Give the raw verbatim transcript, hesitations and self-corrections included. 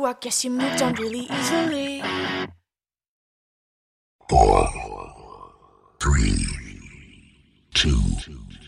you, I guess you moved on really easily. Four, three, two,